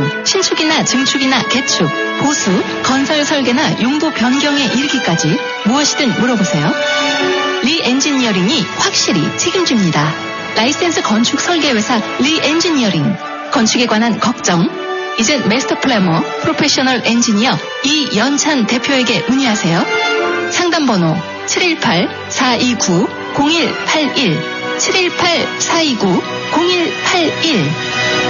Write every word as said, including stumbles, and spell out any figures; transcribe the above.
설계부터 신축이나 증축이나 개축, 보수, 건설 설계나 용도 변경에 이르기까지 무엇이든 물어보세요. 리 엔지니어링이 확실히 책임집니다. 라이센스 건축 설계 회사 리 엔지니어링. 건축에 관한 걱정, 이젠 마스터 플래머, 프로페셔널 엔지니어 이연찬 대표에게 문의하세요. 상담번호 칠일팔 사이구 공일팔일 칠일팔 사이구 공일팔일